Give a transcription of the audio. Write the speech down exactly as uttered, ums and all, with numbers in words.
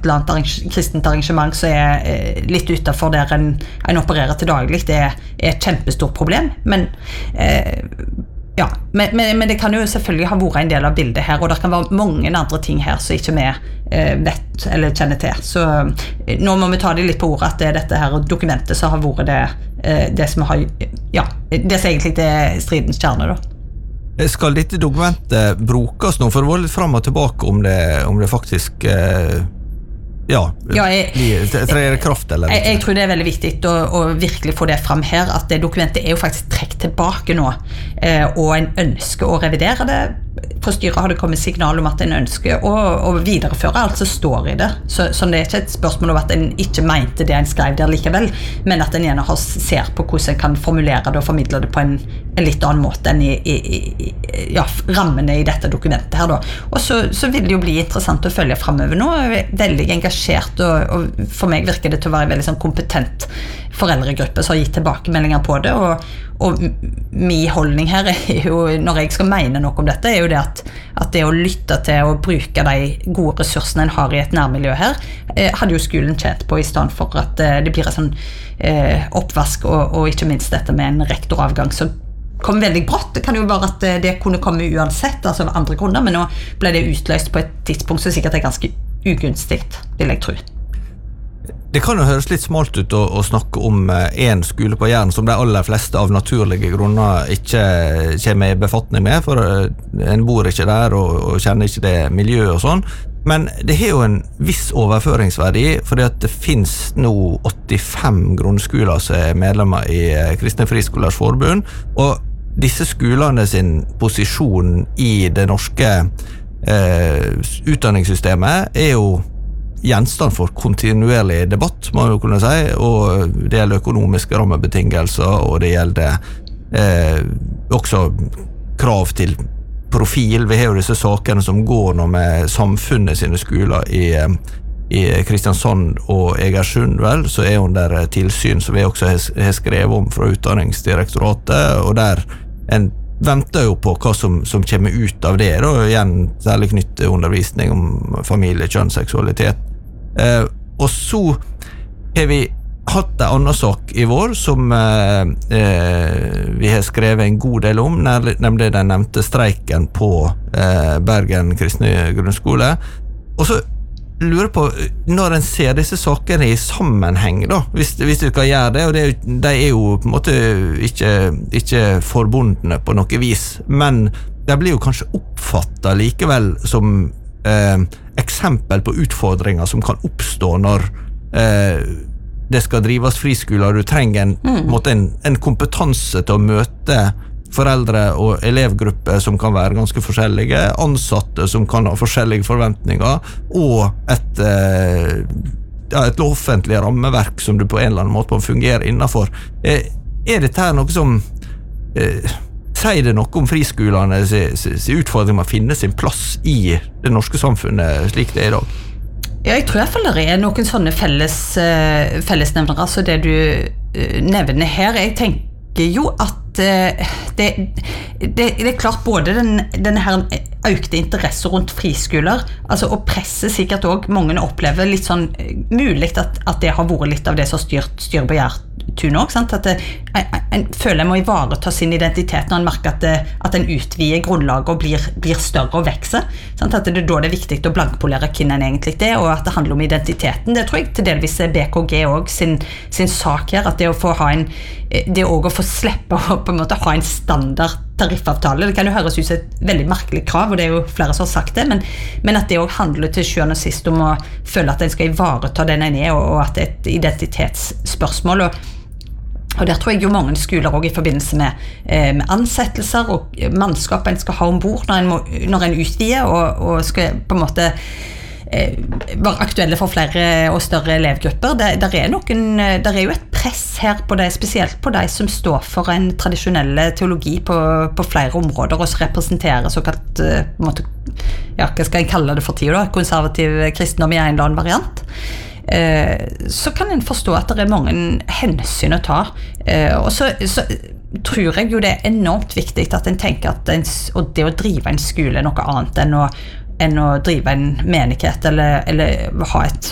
et eller annet arrange, kristent arrangement som er eh, litt utenfor der en, en opererer til daglig, det er, er et kjempestort problem, men eh, ja, men, men, men det kan jo selvfølgelig ha vært en del av bildet her, og det kan være mange andre ting her som ikke vi eh, vet eller kjenner til. Så eh, nå må vi ta det litt på ordet at det er dette her dokumentet som har vært det, eh, det som har, ja, det som egentlig er stridens kjerne da. Skal dette dokumentet brukes nå, for det var litt frem og tilbake om det, om det faktisk eh, ja, ja jeg, trer kraft eller jeg, jeg tror det er veldig viktig å, å virkelig få det frem her, at det dokumentet er jo faktisk trekt tilbake nå, eh, og en ønsker å revidere det. Fra styret har det kommet signal om at en ønsker å, å videreføre alt som står i det, så, så det er ikke et spørsmål om at en ikke mente det en skrev der likevel, men at en gjerne har, ser på hvordan en kan formulere det og formidle det på en, en litt annen måte enn i, i, i ja, rammene i dette dokumentet her da. Og så, så vil det jo bli interessant å følge fremover nå. Jeg er veldig engasjert, og, og for meg virker det til å være en veldig sånn kompetent foreldregruppe som har gitt tilbakemeldinger på det, og, og min holdning her er jo, når jeg skal mene noe om dette, er jo det at, at det å lytte til og bruke de gode ressursene en har i et nærmiljø her, eh, hadde jo skolen tjent på i stedet for at eh, det blir en sånn eh, oppvask, og, og ikke minst dette med en rektoravgang som kom veldig brått. Det kan jo være at det kunne komme uansett, altså av andre grunner, men nå ble det utløst på et tidspunkt som sikkert er ganske ugunstig, vil jeg tro. Det kan jo høres litt smalt ut å, å snakke om en skole på Jæren som de aller fleste av naturlige grunner ikke kommer i befatning med, for en bor ikke der og, og kjenner ikke det miljøet og sånn. Men det har jo en viss overføringsverdi, fordi at det finnes nå åttifem grunnskoler som er medlemmer i Kristne Friskolers Forbund, og disse skolene sin posisjon i det norske eh, utdanningssystemet er jo gjenstand for kontinuerlig debatt, må man jo kunne si, og det gjelder økonomiske rammebetingelser, og det gjelder eh, også krav til profil. Vi har jo disse sakene som går nå med samfunnet sine skoler i, i Kristiansand og Egersund, vel, så er under tilsyn som vi også har skrevet om fra Utdanningsdirektoratet, og der en venter jo på hva som, som kommer ut av det, og igjen særlig knyttet undervisning om familie, kjønn, seksualitet. Eh, og så har vi hatt en annen sak i vår som eh, eh, vi har skrevet en god del om, nemlig den nevnte streiken på eh, Bergen Kristne Grunnskole. Og så lurer på, når en ser disse sakene i sammenheng da, hvis, hvis du skal gjøre det, og det, de er jo på en måte ikke, ikke forbundne på noe vis, men de blir jo kanskje oppfattet likevel som eh, eksempel på utfordringer som kan oppstå når eh, det skal drives friskoler, du trenger en, mm. måte, en, en kompetanse til å møte foreldre og elevgrupper som kan være ganske forskjellige, ansatte som kan ha forskjellige forventninger, og et, eh, ja, et offentlig rammeverk som du på en eller annen måte må fungere innenfor. Eh, er dette her noe som eh, sier det noe om friskolene sin utfordring med å finne sin plass i det norske samfunnet slik det er i dag? Ja, jeg tror i hvert fall det er noen sånne felles, uh, fellesnevnere, altså det du uh, nevner her. Jeg tenker jo at uh, det, det, det er klart både den, denne her økte interesse rundt friskoler, altså og presset sikkert også mange opplever litt sånn mulig at, at det har vært litt av det som styrt, styrer på Gjertun også, sant? At det, en, en føler en må ivareta sin identitet når en merker at, det, at en utvider grunnlaget og blir, blir større og vekser, sant? At det, da det er viktig å blankpolere hvem en egentlig er, og at det handler om identiteten. Det tror jeg til delvis er B K G også sin, sin sak her, at det å få ha en, det også å få slippe å på en måte ha en standard tariffavtale, det kan jo høres ut som et veldig merkelig krav, og det er jo flere som har sagt det, men, men at det også handler til sjuende og sist om å føle at en skal ivareta den en er, og, og at det er et identitetsspørsmål, og, og der tror jeg jo mange skoler også i forbindelse med, eh, med ansettelser og mannskap en skal ha ombord når en, må, når en utvider, og, og skal på en måte var aktuelle for flere og større elevgrupper. Der, der, er noen, der er jo et press her på det, spesielt på de som står for en tradisjonelle teologi på, på flere områder, og som representerer såkalt, på en måte, ja, hva skal jeg kalle det for tid da, konservativ kristendom i en eller annen variant. Eh, så kan en forstå at det er mange hensyn å ta, eh, og så, så tror jeg jo det er enormt viktig at en tenker at en, og det å drive en skole er noe annet enn å enn å drive en menighet eller, eller ha et